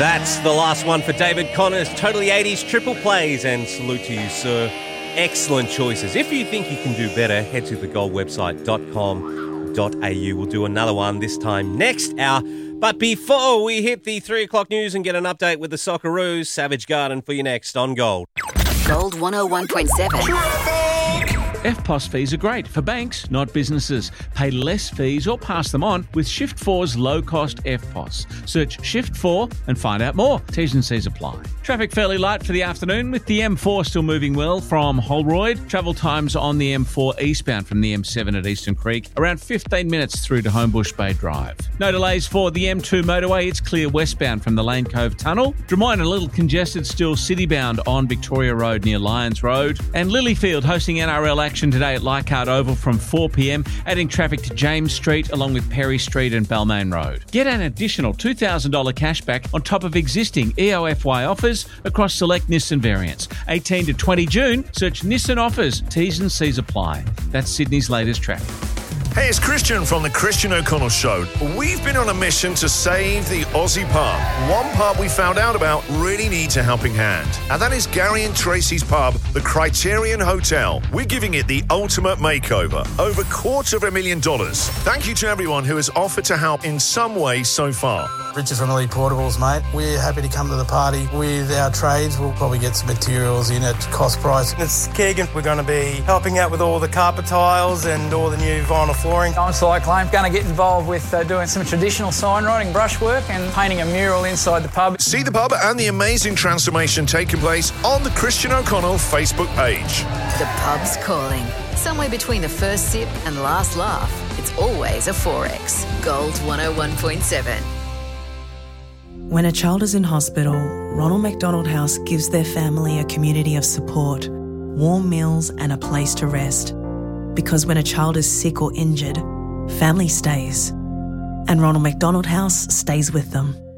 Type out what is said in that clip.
That's the last one for David Connors. Totally 80s triple plays, and salute to you, sir. Excellent choices. If you think you can do better, head to thegoldwebsite.com.au. We'll do another one this time next hour. But before we hit the 3 o'clock news and get an update with the Socceroos, Savage Garden for you next on Gold. Gold 101.7. EFTPOS fees are great for banks, not businesses. Pay less fees or pass them on with Shift4's low-cost EFTPOS. Search Shift4 and find out more. T's and C's apply. Traffic fairly light for the afternoon, with the M4 still moving well from Holroyd. Travel times on the M4 eastbound from the M7 at Eastern Creek, around 15 minutes through to Homebush Bay Drive. No delays for the M2 motorway. It's clear westbound from the Lane Cove Tunnel. Drummoyne a little congested still citybound on Victoria Road near Lyons Road. And Lilyfield hosting NRL action today at Leichhardt Oval from 4 p.m, adding traffic to James Street along with Perry Street and Balmain Road. Get an additional $2,000 cashback on top of existing EOFY offers across select Nissan variants. 18 to 20 June, search Nissan offers. T's and C's apply. That's Sydney's latest traffic. Hey, it's Christian from the Christian O'Connell Show. We've been on a mission to save the Aussie pub. One pub we found out about really needs a helping hand, and that is Gary and Tracy's pub, the Criterion Hotel. We're giving it the ultimate makeover, over $250,000. Thank you to everyone who has offered to help in some way so far. Richard from Elite Portables, mate. We're happy to come to the party with our trades. We'll probably get some materials in at cost price. It's Keegan. We're going to be helping out with all the carpet tiles and all the new vinyl flooring. I'm Cyclone. Going to get involved with doing some traditional signwriting, brushwork and painting a mural inside the pub. See the pub and the amazing transformation taking place on the Christian O'Connell Facebook page. The pub's calling. Somewhere between the first sip and last laugh, it's always a 4X. Gold 101.7. When a child is in hospital, Ronald McDonald House gives their family a community of support, warm meals and a place to rest. Because when a child is sick or injured, family stays. And Ronald McDonald House stays with them.